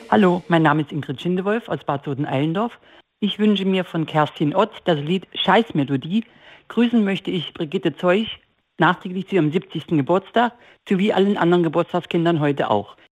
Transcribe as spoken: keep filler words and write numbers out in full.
Hallo, mein Name ist Ingrid Schindewolf aus Bad Soden-Allendorf. Ich wünsche mir von Kerstin Ott das Lied Scheißmelodie. Grüßen möchte ich Brigitte Zeuch nachträglich zu ihrem siebzigsten Geburtstag, sowie allen anderen Geburtstagskindern heute auch.